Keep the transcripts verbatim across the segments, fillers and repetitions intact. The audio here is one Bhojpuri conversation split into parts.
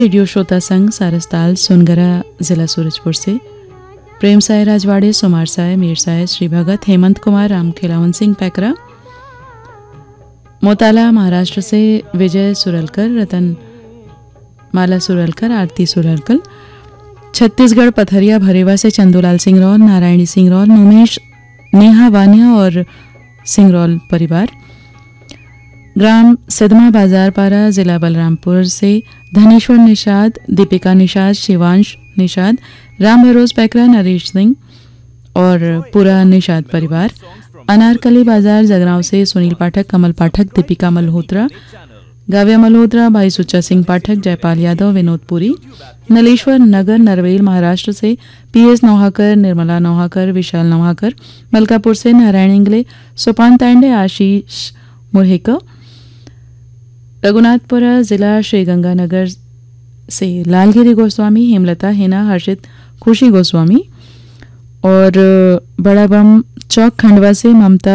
रेडियो श्रोता संघ सारस्ताल सोनगरा जिला सूरजपुर से प्रेम साय राजवाड़े, सोमार साय, मीर साय, श्री भगत, हेमंत कुमार, राम खिलावन सिंह पैकरा, मोताला महाराष्ट्र से विजय सुरलकर, रतन माला सुरलकर, आरती सुरलकर, छत्तीसगढ़ पथरिया भरेवा से चंदूलाल सिंगरौल, नारायणी सिंगरौल, नोमेश, नेहा वानिया और सिंगरौल परिवार, ग्राम सिद्धमा बाजारपारा, जिला बलरामपुर से धनेश्वर निषाद, दीपिका निषाद, शिवांश निषाद, राम भरोज पैकरा, नरेश सिंह और पूरा निषाद परिवार, अनारकली बाजार जगरांव से सुनील पाठक, कमल पाठक, दीपिका मल्होत्रा, गाव्या मल्होत्रा, भाई सुच्चा सिंह पाठक, जयपाल यादव, विनोद पुरी, नलेश्वर नगर नरवेल महाराष्ट्र से पीएस नौहाकर, निर्मला नौहाकर, विशाल नौहाकर, मलकापुर से नारायण इंगले, सोपान तांडे, आशीष मुरहेकर, रघुनाथपुरा जिला श्रीगंगानगर से लालगिरी गोस्वामी, हेमलता, हिना, हर्षित, खुशी गोस्वामी और बड़ा बम चौक खंडवा से ममता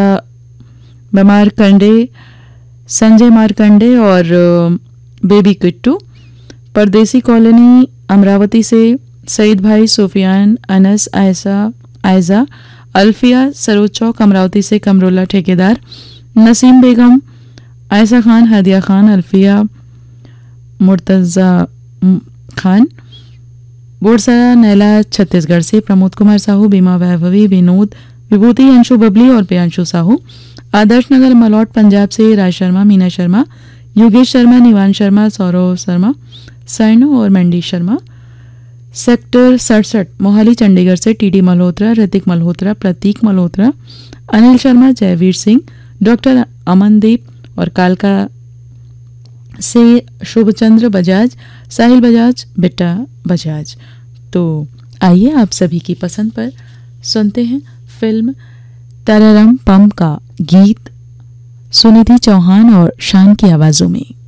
बमारकंडे, संजय मारकंडे और बेबी किट्टू, परदेसी कॉलोनी अमरावती से सईद भाई, सुफियान, अनस, आयसा, आयजा, अल्फिया, सरोज चौक अमरावती से कमरुल्ला ठेकेदार, नसीम बेगम, आयसा खान, हदिया खान, अल्फिया, मुर्तज़ा खान, बोरसरा नैला छत्तीसगढ़ से प्रमोद कुमार साहू, बीमा वैभवी, विनोद, विभूति, अंशु बबली और प्रियांशु साहू, आदर्श नगर मलौट पंजाब से राज शर्मा, मीना शर्मा, योगेश शर्मा, निवान शर्मा, सौरव शर्मा, सैनो और मंडी शर्मा, सेक्टर सड़सठ मोहाली चंडीगढ़ से टीडी मल्होत्रा, ऋतिक मल्होत्रा, प्रतीक मल्होत्रा, अनिल शर्मा, जयवीर सिंह, डॉक्टर अमनदीप और कालका से शुभचंद्र बजाज, साहिल बजाज, बिट्टा बजाज। तो आइए आप सभी की पसंद पर सुनते हैं फिल्म तररम पम का गीत सुनिधि चौहान और शान की आवाज़ों में।